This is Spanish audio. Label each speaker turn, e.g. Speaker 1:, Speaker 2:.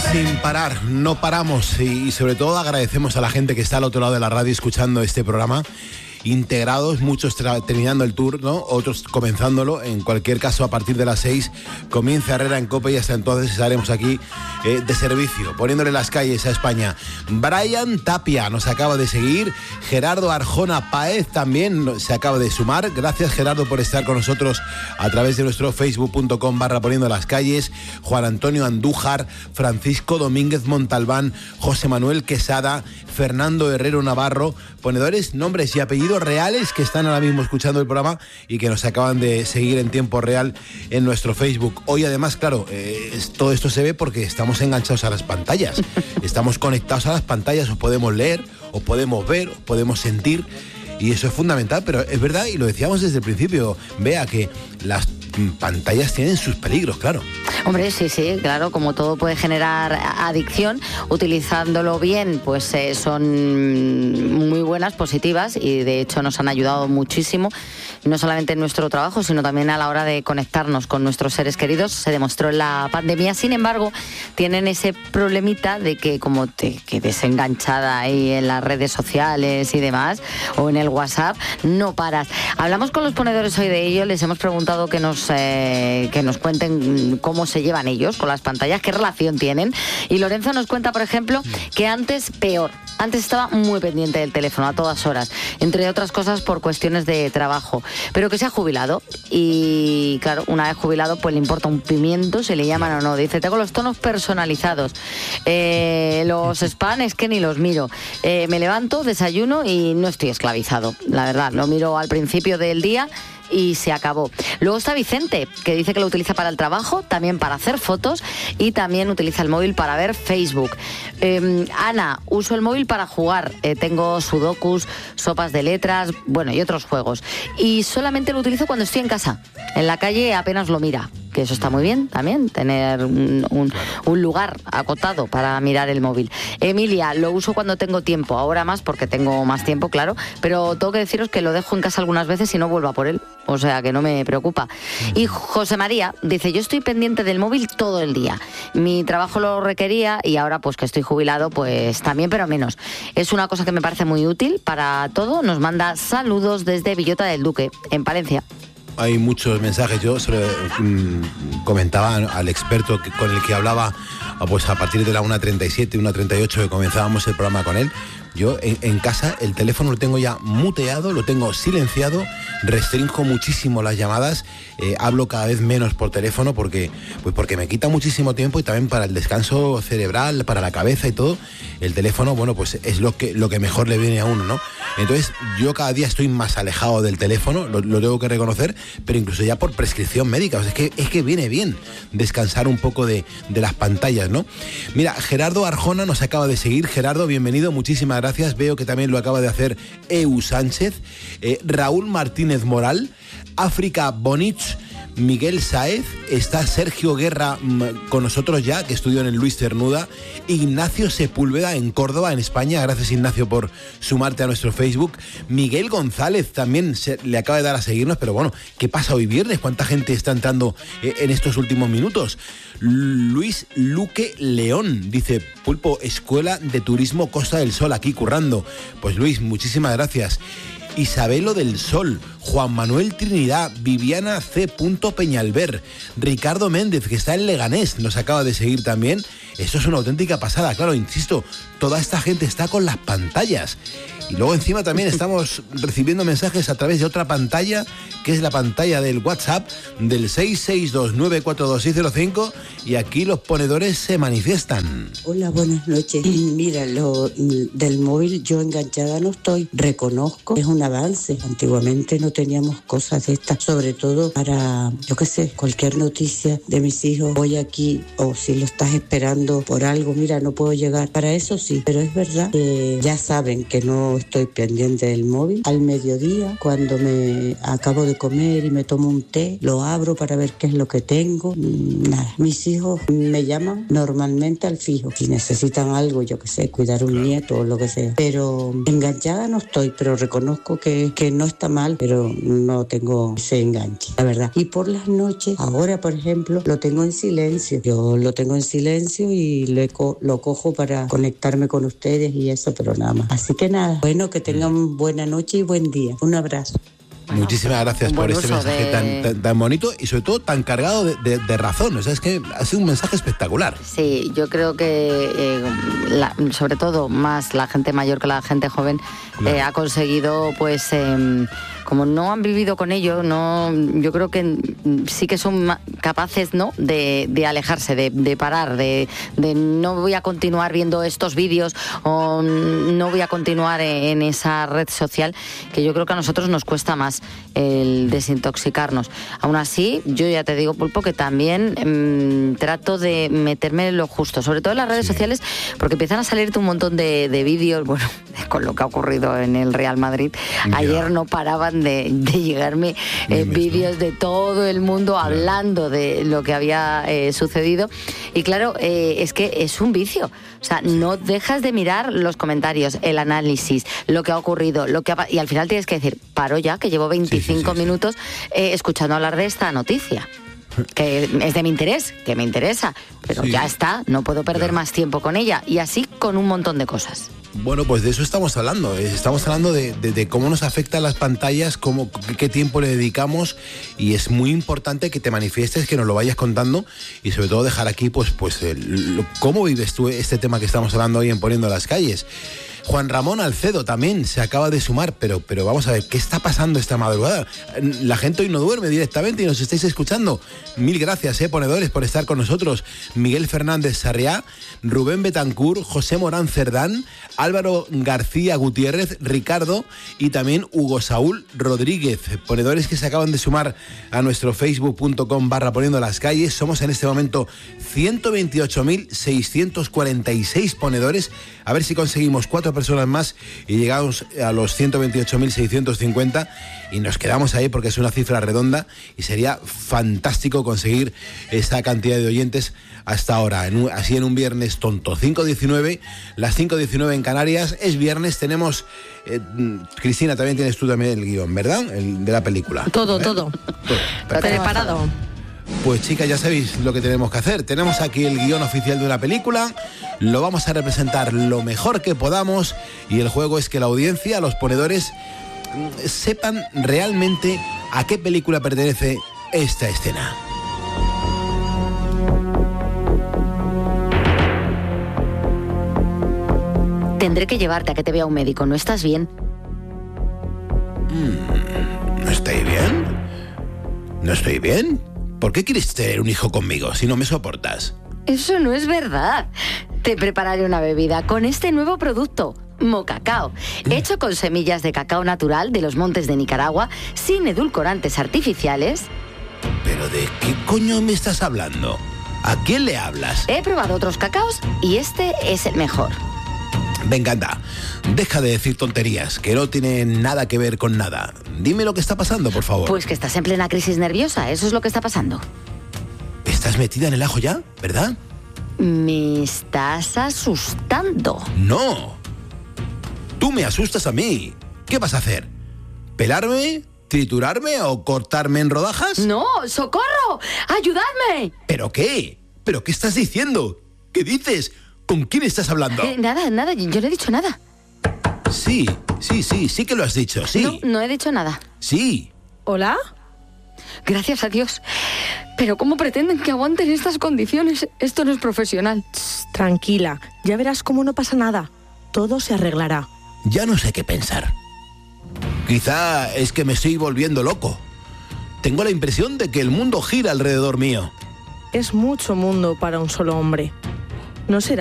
Speaker 1: Sin parar, no paramos y sobre todo agradecemos a la gente que está al otro lado de la radio escuchando este programa, integrados, muchos terminando el tour, ¿no? Otros comenzándolo. En cualquier caso, a partir de las 6 comienza Herrera en COPE y hasta entonces estaremos aquí de servicio, poniéndole las calles a España. Brian Tapia nos acaba de seguir, Gerardo Arjona Páez también se acaba de sumar. Gracias, Gerardo, por estar con nosotros a través de nuestro facebook.com/poniendo las calles. Juan Antonio Andújar, Francisco Domínguez Montalbán, José Manuel Quesada, Fernando Herrero Navarro, ponedores, nombres y apellidos reales que están ahora mismo escuchando el programa y que nos acaban de seguir en tiempo real en nuestro Facebook. Hoy además, claro, todo esto se ve porque estamos enganchados a las pantallas, estamos conectados a las pantallas, os podemos leer, os podemos ver, os podemos sentir y eso es fundamental, pero es verdad y lo decíamos desde el principio, Bea, que las pantallas tienen sus peligros, claro.
Speaker 2: Hombre, sí, claro, como todo puede generar adicción, utilizándolo bien, pues son muy buenas, positivas y de hecho nos han ayudado muchísimo, no solamente en nuestro trabajo, sino también a la hora de conectarnos con nuestros seres queridos. Se demostró en la pandemia, sin embargo, tienen ese problemita de que como te quedes enganchada ahí en las redes sociales y demás, o en el WhatsApp, no paras. Hablamos con los ponedores hoy de ello, les hemos preguntado que nos cuenten cómo se llevan ellos con las pantallas, qué relación tienen. Y Lorenzo nos cuenta, por ejemplo, que antes peor. Antes estaba muy pendiente del teléfono a todas horas, entre otras cosas por cuestiones de trabajo, pero que se ha jubilado y claro, una vez jubilado pues le importa un pimiento si le llaman o no. Dice, tengo los tonos personalizados, los spam es que ni los miro, me levanto, desayuno y no estoy esclavizado, la verdad, lo miro al principio del día y se acabó. Luego está Vicente, que dice que lo utiliza para el trabajo, también para hacer fotos y también utiliza el móvil para ver Facebook. Ana, uso el móvil para jugar, tengo sudokus, sopas de letras, bueno, y otros juegos. Y solamente lo utilizo cuando estoy en casa. En la calle apenas lo mira, que eso está muy bien también, tener un lugar acotado para mirar el móvil. Emilia, lo uso cuando tengo tiempo, ahora más porque tengo más tiempo, claro, pero tengo que deciros que lo dejo en casa algunas veces y no vuelvo a por él, o sea que no me preocupa. Y José María dice, yo estoy pendiente del móvil todo el día, mi trabajo lo requería y ahora pues que estoy jubilado pues también, pero menos. Es una cosa que me parece muy útil para todo. Nos manda saludos desde Villota del Duque, en Palencia.
Speaker 1: Hay muchos mensajes, yo comentaba al experto con el que hablaba pues a partir de la 1:37, 1:38 que comenzábamos el programa con él. Yo en casa el teléfono lo tengo ya muteado, lo tengo silenciado, restringo muchísimo las llamadas, hablo cada vez menos por teléfono porque me quita muchísimo tiempo y también para el descanso cerebral, para la cabeza y todo, el teléfono, bueno, pues es lo que mejor le viene a uno, ¿no? Entonces yo cada día estoy más alejado del teléfono, lo tengo que reconocer, pero incluso ya por prescripción médica, o sea, es que viene bien descansar un poco de las pantallas, ¿no? Mira, Gerardo Arjona nos acaba de seguir. Gerardo, bienvenido, muchísimas gracias. Veo que también lo acaba de hacer Eu Sánchez, Raúl Martínez Moral, África Bonich, Miguel Sáez, está Sergio Guerra con nosotros ya, que estudió en el Luis Cernuda, Ignacio Sepúlveda en Córdoba, en España. Gracias, Ignacio, por sumarte a nuestro Facebook. Miguel González también le acaba de dar a seguirnos, pero bueno, ¿qué pasa hoy viernes? ¿Cuánta gente está entrando en estos últimos minutos? Luis Luque León dice, Pulpo, Escuela de Turismo Costa del Sol, aquí currando. Pues Luis, muchísimas gracias. Isabelo del Sol, Juan Manuel Trinidad, Viviana C. Peñalver, Ricardo Méndez, que está en Leganés, nos acaba de seguir también. Eso es una auténtica pasada, claro, insisto, toda esta gente está con las pantallas. Y luego encima también estamos recibiendo mensajes a través de otra pantalla, que es la pantalla del WhatsApp del 662942605, y aquí los ponedores se manifiestan.
Speaker 3: Hola, buenas noches. Mira, lo del móvil yo enganchada no estoy, reconozco, es un avance. Antiguamente no teníamos cosas de estas, sobre todo para, yo qué sé, cualquier noticia de mis hijos, voy aquí, o si lo estás esperando por algo, mira, no puedo llegar, para eso sí, pero es verdad que ya saben que no estoy pendiente del móvil. Al mediodía, cuando me acabo de comer y me tomo un té, lo abro para ver qué es lo que tengo. Nada, mis hijos me llaman normalmente al fijo, si necesitan algo, yo qué sé, cuidar un nieto o lo que sea, pero enganchada no estoy, pero reconozco que no está mal, pero pero no tengo ese enganche, la verdad. Y por las noches, ahora por ejemplo, lo tengo en silencio. Yo lo tengo en silencio y lo cojo para conectarme con ustedes y eso, pero nada más. Así que nada, bueno, que tengan buena noche y buen día. Un abrazo.
Speaker 1: Bueno, muchísimas gracias por este mensaje tan bonito y sobre todo tan cargado de razón. O sea, es que ha sido un mensaje espectacular.
Speaker 2: Sí, yo creo que sobre todo más la gente mayor que la gente joven ha conseguido, pues, como no han vivido con ello, yo creo que sí que son capaces, ¿no?, de alejarse, de parar, de no voy a continuar viendo estos vídeos o no voy a continuar en esa red social, que yo creo que a nosotros nos cuesta más el desintoxicarnos. Aún así, yo ya te digo, Pulpo, que también trato de meterme en lo justo, sobre todo en las redes sociales, porque empiezan a salirte un montón de vídeos, bueno, con lo que ha ocurrido en el Real Madrid. Ayer no paraban de llegarme vídeos de todo el mundo hablando de lo que había sucedido. Y claro, es que es un vicio. O sea, no dejas de mirar los comentarios, el análisis, lo que ha ocurrido, y al final tienes que decir, paro ya, que llevo 25 minutos escuchando hablar de esta noticia. Que es de mi interés, que me interesa, pero ya está, no puedo perder más tiempo con ella, y así con un montón de cosas.
Speaker 1: Bueno, pues de eso estamos hablando. Estamos hablando de cómo nos afectan las pantallas, qué tiempo le dedicamos, y es muy importante que te manifiestes, que nos lo vayas contando y sobre todo dejar aquí pues cómo vives tú este tema que estamos hablando hoy en Poniendo las Calles. Juan Ramón Alcedo también se acaba de sumar, pero vamos a ver, ¿qué está pasando esta madrugada? La gente hoy no duerme directamente y nos estáis escuchando. Mil gracias, ponedores, por estar con nosotros. Miguel Fernández Sarriá, Rubén Betancur, José Morán Cerdán, Álvaro García Gutiérrez, Ricardo y también Hugo Saúl Rodríguez, ponedores que se acaban de sumar a nuestro facebook.com/Poniendo las Calles. Somos en este momento 128.646 ponedores. A ver si conseguimos 4 personas más y llegamos a los 128.650 y nos quedamos ahí porque es una cifra redonda y sería fantástico conseguir esa cantidad de oyentes hasta ahora, así en un viernes tonto. 5:19, las 5:19 en Canarias, es viernes, tenemos... Cristina, también tienes tú también el guión, ¿verdad? El de la película.
Speaker 4: Todo. Preparado.
Speaker 1: Pues chicas, ya sabéis lo que tenemos que hacer. Tenemos aquí el guión oficial de una película, lo vamos a representar lo mejor que podamos y el juego es que la audiencia, los ponedores, sepan realmente a qué película pertenece esta escena.
Speaker 2: Tendré que llevarte a que te vea un médico, ¿no estás bien?
Speaker 1: ¿No estoy bien? ¿No estoy bien? ¿Por qué quieres tener un hijo conmigo si no me soportas?
Speaker 2: Eso no es verdad. Te prepararé una bebida con este nuevo producto, Mocacao, hecho con semillas de cacao natural de los montes de Nicaragua, sin edulcorantes artificiales.
Speaker 1: ¿Pero de qué coño me estás hablando? ¿A quién le hablas?
Speaker 2: He probado otros cacaos y este es el mejor.
Speaker 1: Venga, anda, deja de decir tonterías, que no tiene nada que ver con nada. Dime lo que está pasando, por favor.
Speaker 2: Pues que estás en plena crisis nerviosa, eso es lo que está pasando.
Speaker 1: ¿Estás metida en el ajo ya, verdad?
Speaker 2: Me estás asustando.
Speaker 1: No, tú me asustas a mí. ¿Qué vas a hacer? ¿Pelarme? ¿Triturarme o cortarme en rodajas?
Speaker 2: ¡No! ¡Socorro! ¡Ayudadme!
Speaker 1: ¿Pero qué? ¿Pero qué estás diciendo? ¿Qué dices? ¿Con quién estás hablando?
Speaker 2: Nada, yo no he dicho nada.
Speaker 1: Sí que lo has dicho, sí.
Speaker 2: No he dicho nada.
Speaker 1: Sí.
Speaker 4: ¿Hola?
Speaker 2: Gracias a Dios. Pero ¿cómo pretenden que aguanten estas condiciones? Esto no es profesional.
Speaker 4: Tranquila, ya verás cómo no pasa nada. Todo se arreglará.
Speaker 1: Ya no sé qué pensar. Quizá es que me estoy volviendo loco. Tengo la impresión de que el mundo gira alrededor mío.
Speaker 4: Es mucho mundo para un solo hombre. ¿No será